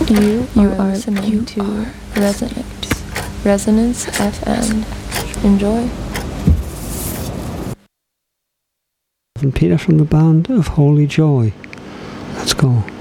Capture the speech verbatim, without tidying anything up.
You, You are are listening you to are Resonance. Resonance F M. Enjoy. And Peter from the band of Holy Joy. Let's go.